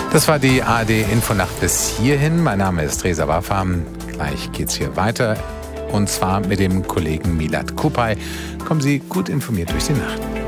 Das war die ARD-Infonacht bis hierhin. Mein Name ist Reza Wafa. Gleich geht's hier weiter. Und zwar mit dem Kollegen Milad Kupay. Kommen Sie gut informiert durch die Nacht.